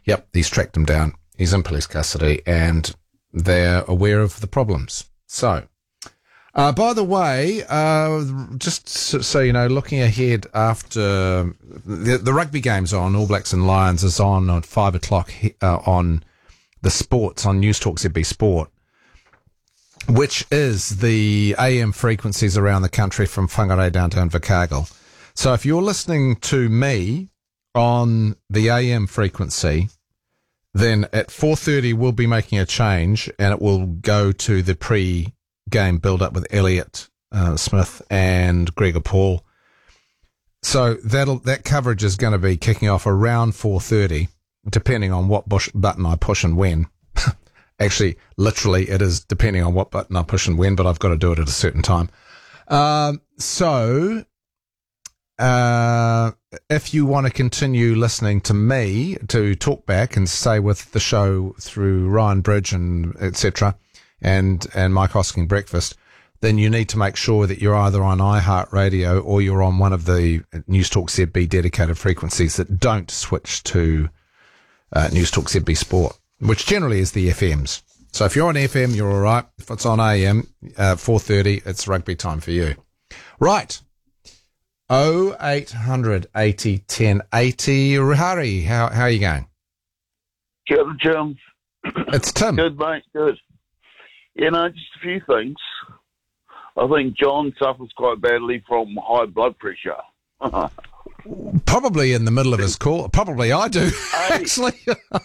Yep, he's tracked him down. He's in police custody, and they're aware of the problems. So, by the way, just so you know, looking ahead after the rugby game's on, All Blacks and Lions is on at 5 o'clock on the sports, on News Talk ZB Sport, which is the AM frequencies around the country from Whangarei down to Invercargill. So if you're listening to me on the AM frequency, then at 4:30 we'll be making a change, and it will go to the pre-game build-up with Elliot Smith and Gregor Paul. So that coverage is going to be kicking off around 4:30, depending on what button I push and when. Actually, literally, it is depending on what button I push and when, but I've got to do it at a certain time. If you want to continue listening to me, to talk back and stay with the show through Ryan Bridge and etc. and Mike Hosking Breakfast, then you need to make sure that you're either on iHeartRadio or you're on one of the News Talk ZB dedicated frequencies that don't switch to News Talk ZB Sport, which generally is the FMs. So if you're on FM, you're all right. If it's on AM, 4:30, it's rugby time for you. Right. 0800 80 10 80. Rihari, how are you going? Kia ora, Jim. It's Tim. Good, mate, good. Just a few things. I think John suffers quite badly from high blood pressure. Probably in the middle of his call. Probably I do, actually.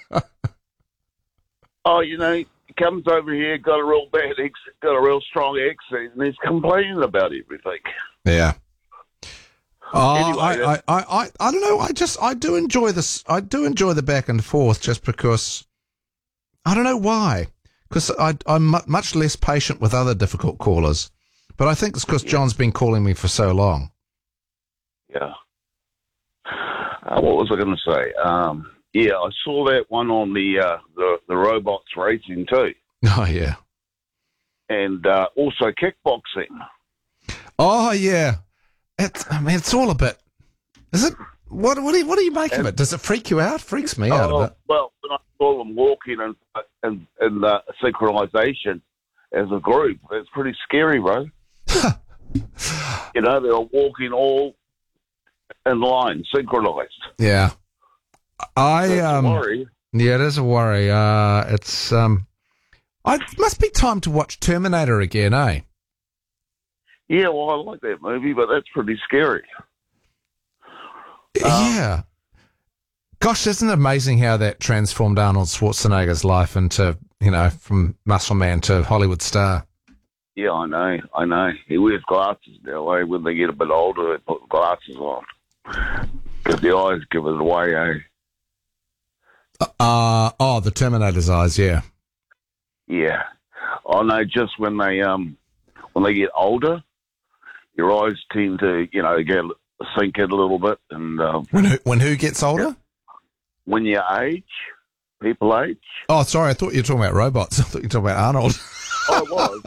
He comes over here, got a real strong accent, and he's complaining about everything. Yeah. Anyway, I don't know. I do enjoy this. I do enjoy the back and forth, just because I don't know why. Because I'm much less patient with other difficult callers, but I think it's because John's been calling me for so long. Yeah. What was I going to say? I saw that one on the robots racing too. Oh yeah. And also kickboxing. Oh yeah. It's all a bit. Is it? What do you make of it? Does it freak you out? Freaks me out a bit. Well, when I saw them walking and synchronization as a group, it's pretty scary, bro. They were walking all in line, synchronized. Yeah. It's a worry. Yeah, it is a worry. It must be time to watch Terminator again, eh? Yeah, well, I like that movie, but that's pretty scary. Yeah. Gosh, isn't it amazing how that transformed Arnold Schwarzenegger's life into, from muscle man to Hollywood star? Yeah, I know. He wears glasses now, eh? When they get a bit older, they put glasses on. Because the eyes give it away, eh? The Terminator's eyes, yeah. Yeah. I know, just when they get older, your eyes tend to, sink in a little bit. And when who gets older? When you age, people age. Oh, sorry, I thought you were talking about robots. I thought you were talking about Arnold. Oh, it was.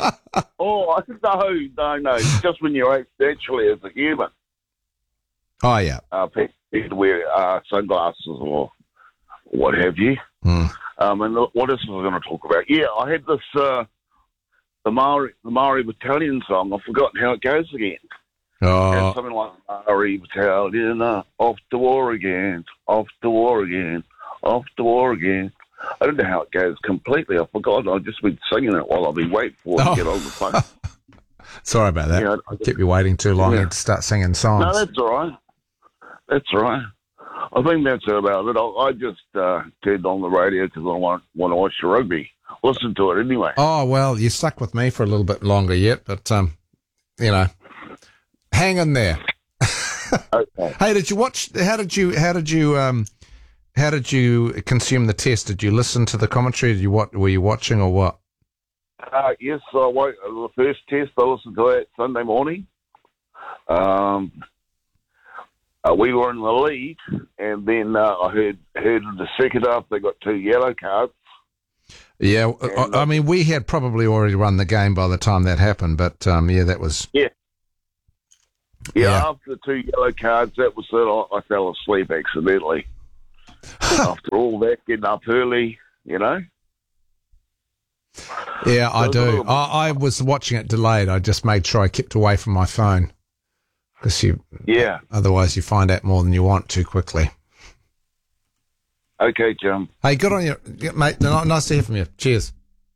No. Just when you age naturally as a human. Oh, yeah. People wear sunglasses or what have you. Mm. And what else was I going to talk about? Yeah, I had this... the Maori Battalion song. I've forgotten how it goes again. Oh. It's something like Maori Battalion, off to war again, off to war again, off to war again. I don't know how it goes completely. I forgot. I've just been singing it while I've been waiting for it to get on the phone. Sorry about that. Yeah, I kept you waiting too long to start singing songs. No, that's all right. I think that's about it. I just turned on the radio because I want to watch the rugby. Listen to it anyway. Oh, well, you stuck with me for a little bit longer yet, but, hang in there. Okay. Hey, did you watch, how did you consume the test? Did you listen to the commentary? Were you watching or what? Yes, the first test, I listened to it Sunday morning. We were in the lead, and then I heard in the second half they got 2 yellow cards. Yeah, I mean, we had probably already run the game by the time that happened, but that was... Yeah, after the 2 yellow cards, that was it. I fell asleep accidentally. After all that, getting up early, you know. Yeah, I do. I was watching it delayed. I just made sure I kept away from my phone because otherwise you find out more than you want too quickly. Okay, Jim. Hey, good on you, mate. Nice to hear from you. Cheers.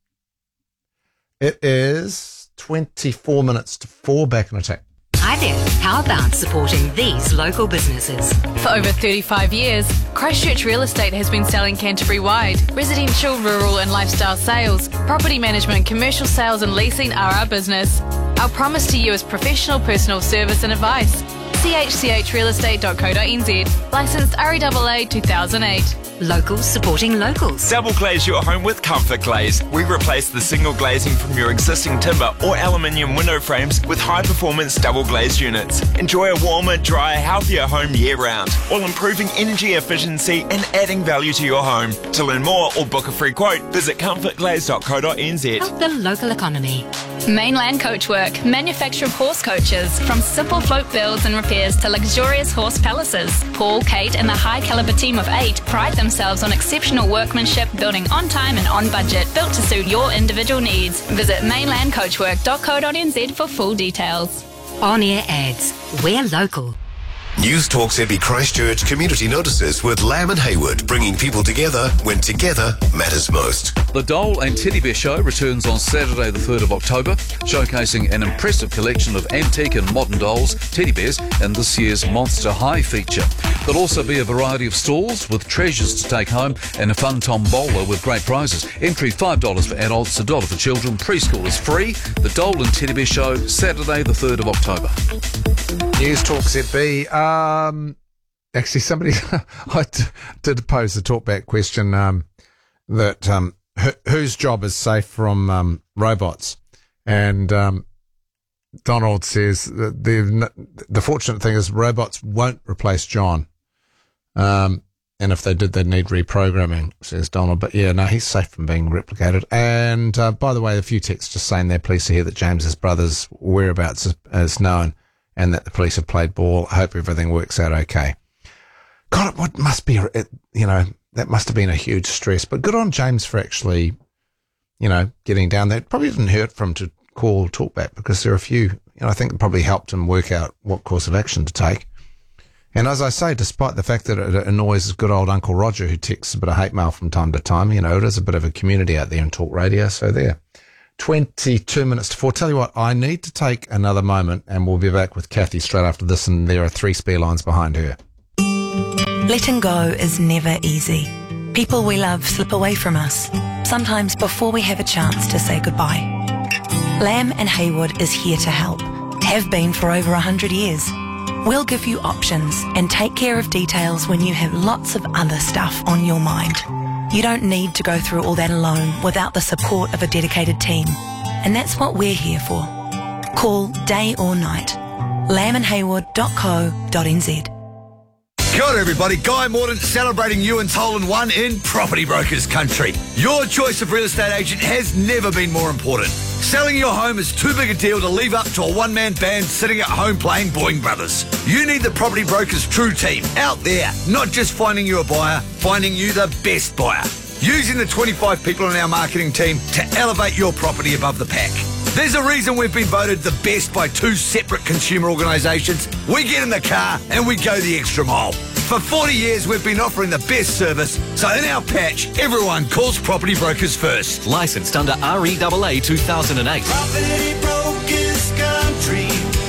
It is 24 minutes to 4. Back in attack. Hi there. How about supporting these local businesses? For over 35 years, Christchurch Real Estate has been selling Canterbury-wide. Residential, rural and lifestyle sales, property management, commercial sales and leasing are our business. Our promise to you is professional personal service and advice. chchrealestate.co.nz. Licensed REAA 2008. Locals supporting locals. Double glaze your home with Comfort Glaze. We replace the single glazing from your existing timber or aluminium window frames with high-performance double glazed units. Enjoy a warmer, drier, healthier home year-round, while improving energy efficiency and adding value to your home. To learn more or book a free quote, visit comfortglaze.co.nz. Help the local economy. Mainland Coachwork, manufacture of horse coaches, from simple float builds and repairs to luxurious horse palaces. Paul, Kate and the high-caliber team of 8 pride themselves on exceptional workmanship, building on time and on budget, built to suit your individual needs. Visit mainlandcoachwork.co.nz for full details. On-air ads. We're local. News Talk ZB Christchurch community notices with Lamb and Hayward, bringing people together when together matters most. The Dole and Teddy Bear Show returns on Saturday the 3rd of October, showcasing an impressive collection of antique and modern dolls, teddy bears, and this year's Monster High feature. There'll also be a variety of stalls with treasures to take home and a fun tombola with great prizes. Entry $5 for adults, $1 for children. Preschool is free. The Dole and Teddy Bear Show, Saturday the 3rd of October. News Talk ZB. Actually, somebody I did pose the talkback question that whose job is safe from robots, and Donald says that the fortunate thing is robots won't replace John, and if they did, they'd need reprogramming, says Donald. But yeah, no, he's safe from being replicated. And by the way, a few texts just saying they're pleased to hear that James's brother's whereabouts is known, and that the police have played ball. I hope everything works out okay. God, what must be, that must have been a huge stress. But good on James for actually, getting down there. It probably didn't hurt for him to call talkback, because there are a few, I think it probably helped him work out what course of action to take. And as I say, despite the fact that it annoys good old Uncle Roger, who texts a bit of hate mail from time to time, it is a bit of a community out there in talk radio. So there. 22 minutes to 4. Tell you what, I need to take another moment, and we'll be back with Kathy straight after this, and there are 3 spare lines behind her. Letting go is never easy. People we love slip away from us, sometimes before we have a chance to say goodbye. Lamb and Hayward is here to help, have been for over 100 years. We'll give you options and take care of details when you have lots of other stuff on your mind. You don't need to go through all that alone without the support of a dedicated team. And that's what we're here for. Call day or night. lambandhayward.co.nz. Kia ora everybody, Guy Mordaunt celebrating Ewan's Hole in One in Property Brokers Country. Your choice of real estate agent has never been more important. Selling your home is too big a deal to leave up to a one-man band sitting at home playing Boeing Brothers. You need the Property Brokers True Team out there, not just finding you a buyer, finding you the best buyer. Using the 25 people in our marketing team to elevate your property above the pack. There's a reason we've been voted the best by 2 separate consumer organisations. We get in the car and we go the extra mile. For 40 years, we've been offering the best service, so in our patch, everyone calls Property Brokers first. Licensed under REAA 2008. Property Brokers Country.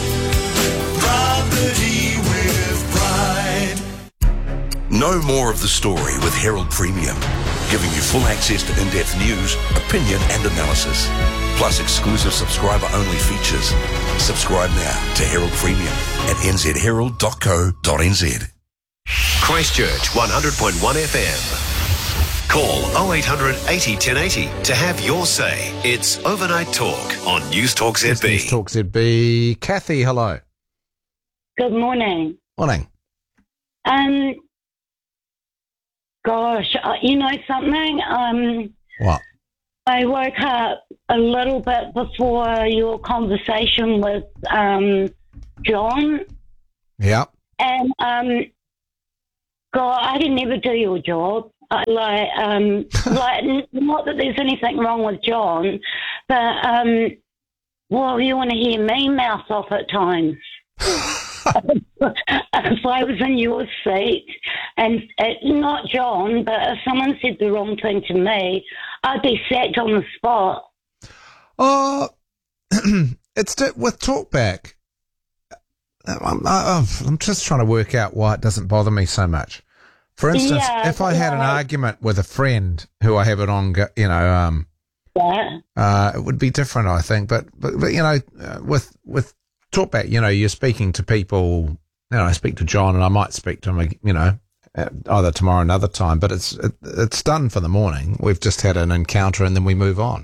Property with pride. Know more of the story with Herald Premium, giving you full access to in-depth news, opinion and analysis, plus exclusive subscriber-only features. Subscribe now to Herald Premium at nzherald.co.nz. Christchurch 100.1 FM. Call 0800 80 1080 to have your say. It's Overnight Talk on News Talk ZB. News Talk ZB. Kathy, hello. Good morning. Morning. Gosh, you know something? What? I woke up a little bit before your conversation with John. Yeah. And God, I can never do your job. Not that there's anything wrong with John, but well, you want to hear me mouth off at times. If I was in your seat, and not John, but if someone said the wrong thing to me, I'd be sacked on the spot. Oh, it's with Talkback. I'm just trying to work out why it doesn't bother me so much. For instance, if I had an argument with a friend who I have it on, it would be different, I think. But with Talkback, you're speaking to people. I speak to John, and I might speak to him, either tomorrow or another time. But it's done for the morning. We've just had an encounter, and then we move on.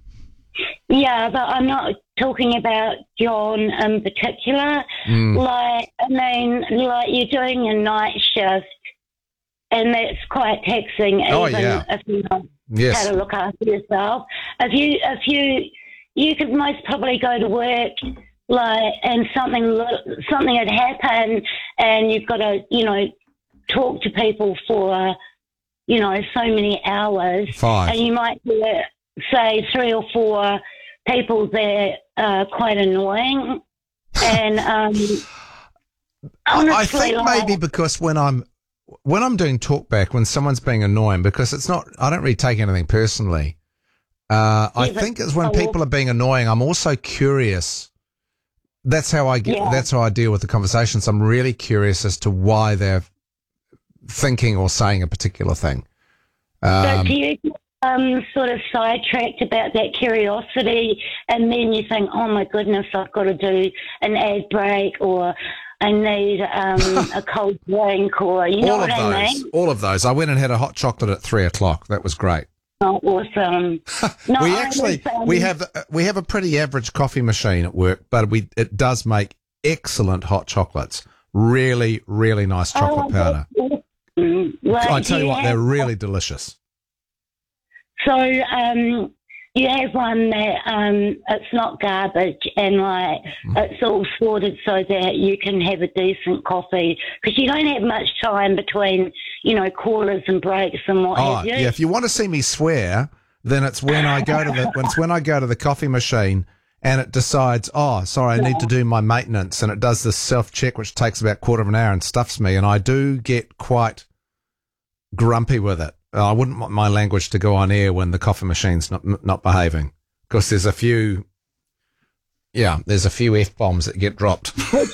Yeah, but I'm not talking about John in particular. Like you're doing a night shift, and that's quite taxing. If you know how to look after yourself. If you could most probably go to work, and something had happened, and you've got to talk to people for so many hours. 5. And you might get, say, 3 or 4 people that are quite annoying. And honestly, I think maybe because when I'm doing Talkback, when someone's being annoying, because it's not, I don't really take anything personally. I think it's when people are being annoying, I'm also curious. That's how I that's how I deal with the conversations. I'm really curious as to why they're thinking or saying a particular thing. But do you sort of sidetracked about that curiosity, and then you think, oh my goodness, I've got to do an ad break, or I need a cold drink, or I mean? All of those. I went and had a hot chocolate at 3:00. That was great. Oh, awesome! No, we have a pretty average coffee machine at work, but it does make excellent hot chocolates. Really, really nice chocolate powder. Awesome. I tell you what, they're really delicious. So you have one that it's not garbage, and it's all sorted so that you can have a decent coffee, because you don't have much time between callers and breaks and what have you. Yeah, if you want to see me swear, then it's when I go to the coffee machine and it decides, I need to do my maintenance, and it does this self-check which takes about a quarter of an hour and stuffs me, and I do get quite grumpy with it. I wouldn't want my language to go on air when the coffee machine's not behaving, because there's a few F-bombs that get dropped.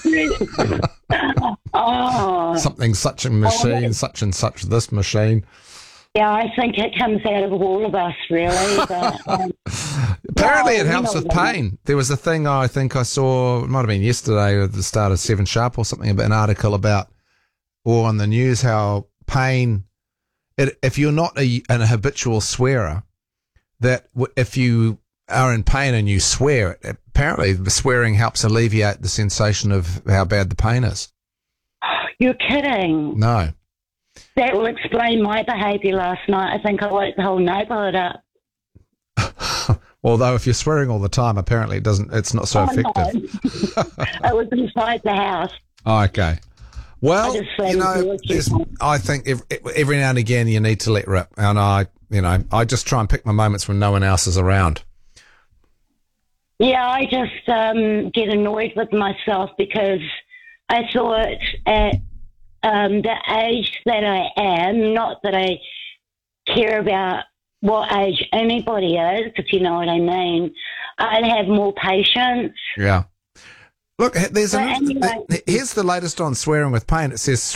Something such a machine, such and such this machine. Yeah, I think it comes out of all of us, really. But, apparently it helps with pain. There was a thing I think I saw, it might have been yesterday at the start of 7 Sharp or something, about an article about, or on the news, how pain, if you're not an habitual swearer, that if you are in pain and you swear, apparently the swearing helps alleviate the sensation of how bad the pain is. You're kidding. No. That will explain my behaviour last night. I think I woke the whole neighbourhood up. Although if you're swearing all the time, apparently it's not so effective. No. I was inside the house. Oh, okay. Well, I think every now and again you need to let rip, and I just try and pick my moments when no one else is around. Yeah, I just get annoyed with myself, because I thought at the age that I am, not that I care about what age anybody is, if you know what I mean, I'd have more patience. Yeah. Look, here's the latest on swearing with pain. It says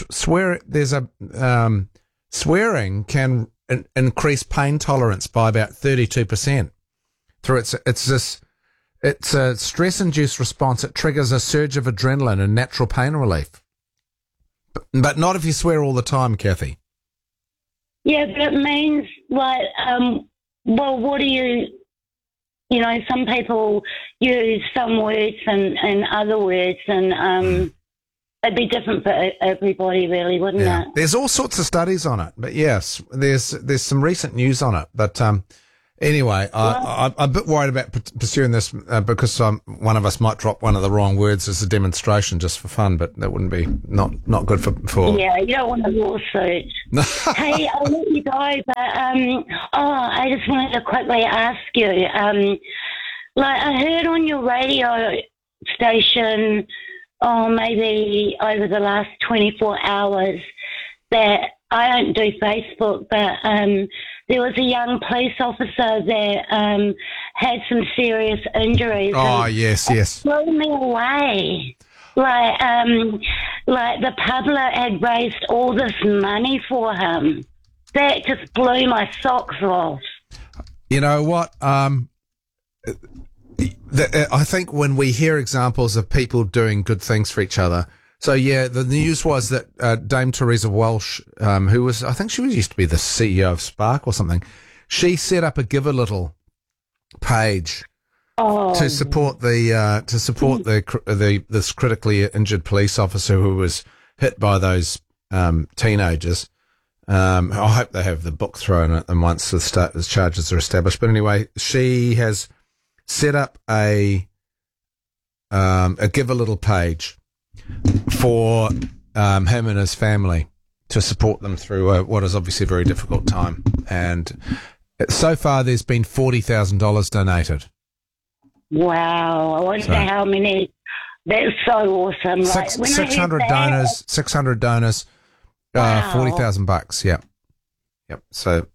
swearing can increase pain tolerance by about 32% through it's a stress-induced response. It triggers a surge of adrenaline and natural pain relief. But not if you swear all the time, Kathy. Yeah, but it means, what do you... some people use some words and other words, and it'd be different for everybody, really, wouldn't it? There's all sorts of studies on it, but yes, there's some recent news on it. But Anyway, I'm a bit worried about pursuing this because one of us might drop one of the wrong words as a demonstration just for fun, but that wouldn't be not good for. Yeah, you don't want a lawsuit. Hey, I'll let you go, but I just wanted to quickly ask you. Like I heard on your radio station, maybe over the last 24 hours, that I don't do Facebook, but there was a young police officer that had some serious injuries. Oh, yes. It blew me away. Like the public had raised all this money for him. That just blew my socks off. You know what? I think when we hear examples of people doing good things for each other. So, yeah, the news was that Dame Teresa Walsh, who was, I think she used to be the CEO of Spark or something, she set up a Give a Little page to support this critically injured police officer who was hit by those teenagers. I hope they have the book thrown at them once the charges are established. But anyway, she has set up a Give a Little page for him and his family to support them through what is obviously a very difficult time. And so far, there's been $40,000 donated. Wow. I wonder how many. That's so awesome. Like, 600 donors, 600 donors, wow. $40,000. Yep. So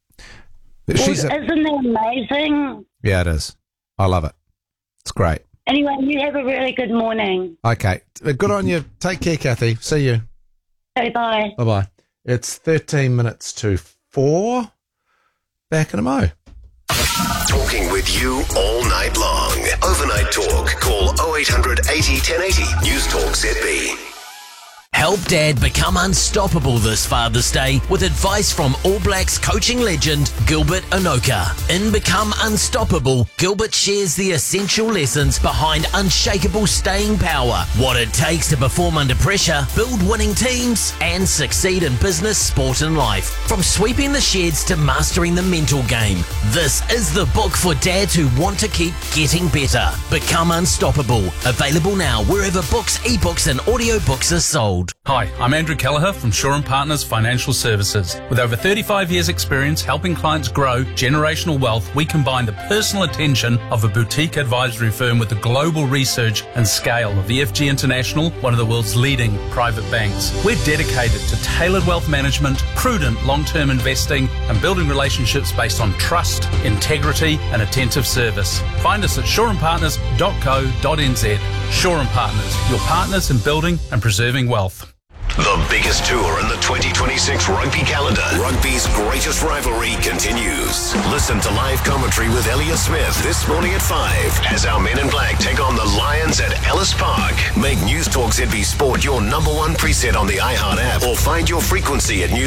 isn't that amazing? Yeah, it is. I love it. It's great. Anyway, you have a really good morning. Okay. Good on you. Take care, Kathy. See you. Okay, bye. Bye-bye. It's 13 minutes to 4. Back in a mo. Talking with you all night long. Overnight Talk. Call 0800 80 1080. News Talk ZB. Help Dad become unstoppable this Father's Day with advice from All Blacks coaching legend Gilbert Enoka. In Become Unstoppable, Gilbert shares the essential lessons behind unshakable staying power, what it takes to perform under pressure, build winning teams, and succeed in business, sport, and life. From sweeping the sheds to mastering the mental game, this is the book for dads who want to keep getting better. Become Unstoppable. Available now wherever books, ebooks, and audiobooks are sold. Hi, I'm Andrew Kelleher from Shore & Partners Financial Services. With over 35 years' experience helping clients grow generational wealth, we combine the personal attention of a boutique advisory firm with the global research and scale of the FG International, one of the world's leading private banks. We're dedicated to tailored wealth management, prudent long-term investing, and building relationships based on trust, integrity, and attentive service. Find us at shoreandpartners.co.nz. Shore & Partners, your partners in building and preserving wealth. The biggest tour in the 2026 rugby calendar. Rugby's greatest rivalry continues. Listen to live commentary with Elliot Smith this morning at 5 as our men in black take on the Lions at Ellis Park. Make News Talk ZB Sport your number one preset on the iHeart app or find your frequency at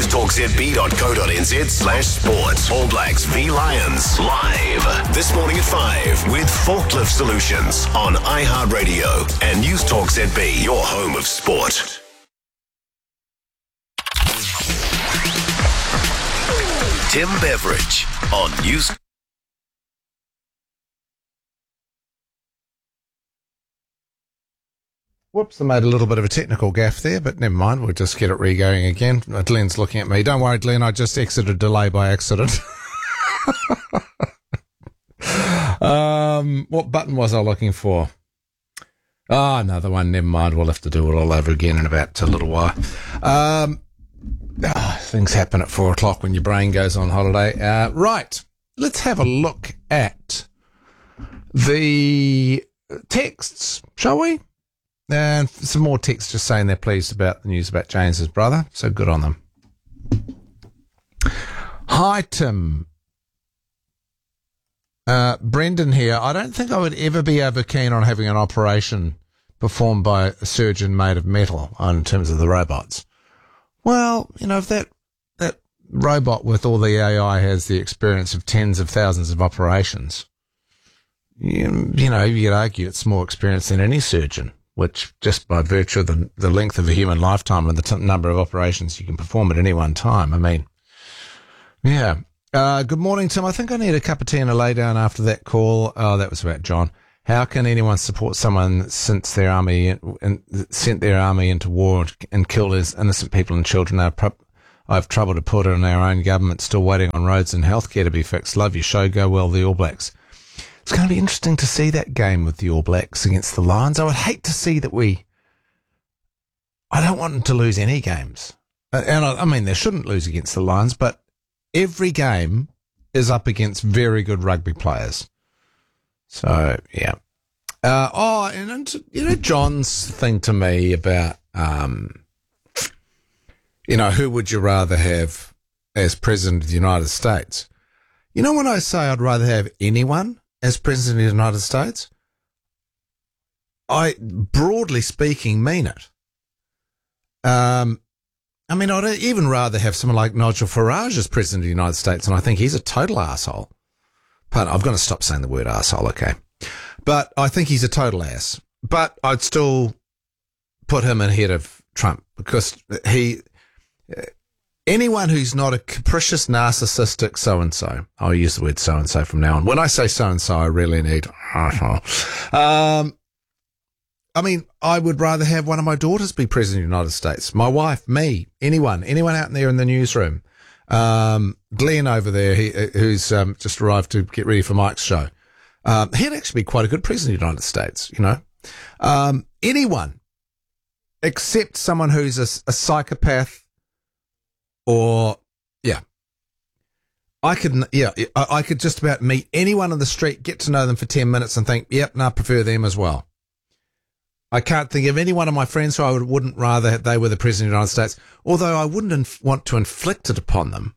newstalkzb.co.nz/sports. All Blacks v Lions live this morning at 5 with Forklift Solutions on iHeart Radio and News Talk ZB, your home of sport. Tim Beveridge on News. Whoops, I made a little bit of a technical gaffe there, but never mind. We'll just get it re-going again. Glenn's looking at me. Don't worry, Glenn. I just exited delay by accident. What button was I looking for? Oh, another one. Never mind. We'll have to do it all over again in about a little while. Things happen at 4 o'clock when your brain goes on holiday. Right. Let's have a look at the texts, shall we? And some more texts just saying they're pleased about the news about James's brother. So good on them. Hi, Tim. Brendan here. I don't think I would ever be over keen on having an operation performed by a surgeon made of metal in terms of the robots. Well, you know, if that robot with all the AI has the experience of tens of thousands of operations, you know, you'd argue it's more experience than any surgeon, which just by virtue of the length of a human lifetime and the number of operations you can perform at any one time. I mean, yeah. Good morning, Tim. I think I need a cup of tea and a lay down after that call. Oh, that was about John. How can anyone support someone since their army and sent their army into war and killed as innocent people and children? I have trouble to put in our own government, still waiting on roads and healthcare to be fixed. Love your show. Go well, the All Blacks. It's going to be interesting to see that game with the All Blacks against the Lions. I would hate to see that I don't want them to lose any games. And I mean, they shouldn't lose against the Lions, but every game is up against very good rugby players. So, yeah. John's thing to me about, who would you rather have as President of the United States? You know, when I say I'd rather have anyone as President of the United States, I, broadly speaking, mean it. I'd even rather have someone like Nigel Farage as President of the United States, and I think he's a total arsehole. Pardon, I've got to stop saying the word arsehole, okay? But I think he's a total ass. But I'd still put him ahead of Trump because anyone who's not a capricious, narcissistic so-and-so, I'll use the word so-and-so from now on. When I say so-and-so, I really need arsehole. I would rather have one of my daughters be President of the United States. My wife, me, anyone out there in the newsroom. Glenn over there, who's just arrived to get ready for Mike's show. He'd actually be quite a good President of the United States, anyone except someone who's a psychopath or, I could just about meet anyone on the street, get to know them for 10 minutes and think, I prefer them as well. I can't think of any one of my friends who I wouldn't rather they were the President of the United States, although I wouldn't want to inflict it upon them.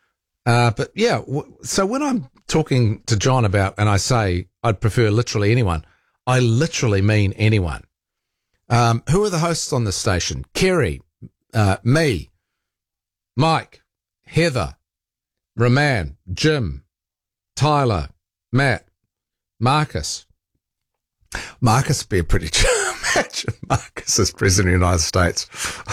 So when I'm talking to John about, and I say I'd prefer literally anyone, I literally mean anyone. Who are the hosts on this station? Kerry, me, Mike, Heather, Roman, Jim, Tyler, Matt, Marcus. Marcus would be a pretty... Imagine Marcus as President of the United States.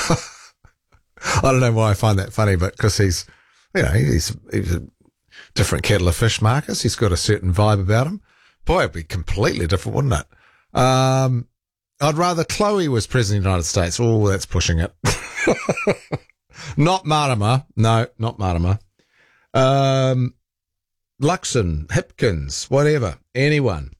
I don't know why I find that funny, but because he's a different kettle of fish, Marcus. He's got a certain vibe about him. Boy, it'd be completely different, wouldn't it? I'd rather Chloe was President of the United States. Oh, that's pushing it. Not Marama. No, not Marama. Luxon, Hipkins, whatever. Anyone.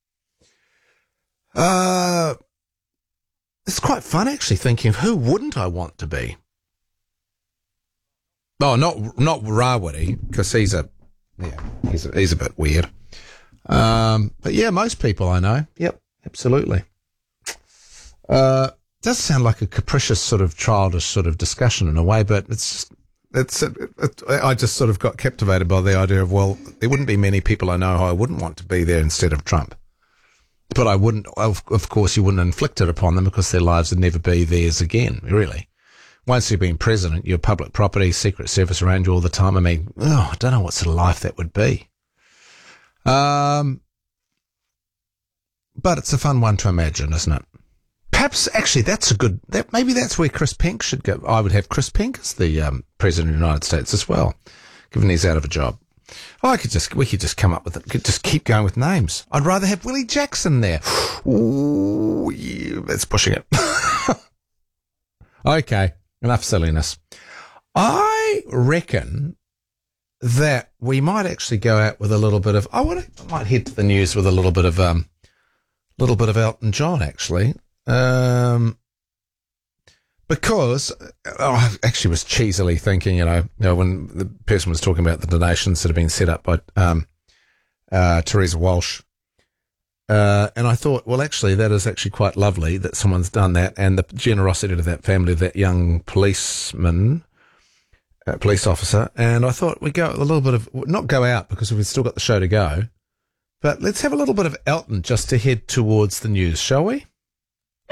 It's quite fun actually thinking of who wouldn't I want to be. Oh, not Rawiri, because he's a bit weird. But yeah, most people I know. Yep, absolutely. Does sound like a capricious sort of childish sort of discussion in a way, but I just sort of got captivated by the idea of, well, there wouldn't be many people I know who I wouldn't want to be there instead of Trump. But I wouldn't, of course, you wouldn't inflict it upon them because their lives would never be theirs again, really. Once you've been president, you're public property, Secret Service around you all the time. I mean, I don't know what sort of life that would be. But it's a fun one to imagine, isn't it? Perhaps, actually, maybe that's where Chris Pink should go. I would have Chris Pink as the President of the United States as well, given he's out of a job. We could just come up with it. Could just keep going with names. I'd rather have Willie Jackson there. Ooh, yeah, that's pushing it. Okay, enough silliness. I reckon that we might actually go out with a little bit of. I might head to the news with a little bit of Elton John actually. Because I actually was cheesily thinking, when the person was talking about the donations that have been set up by Teresa Walsh, and I thought, well, actually, that is actually quite lovely that someone's done that, and the generosity to that family, that young police officer, and I thought we'd go a little bit of, not go out because we've still got the show to go, but let's have a little bit of Elton just to head towards the news, shall we?